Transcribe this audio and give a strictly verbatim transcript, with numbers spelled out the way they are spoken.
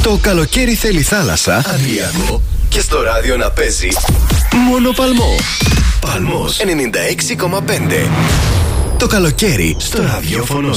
Το καλοκαίρι θέλει θάλασσα, Αδριακό, και στο ράδιο να παίζει μόνο Παλμό. Παλμός ενενήντα έξι κόμμα πέντε. Το καλοκαίρι στο ραδιόφωνο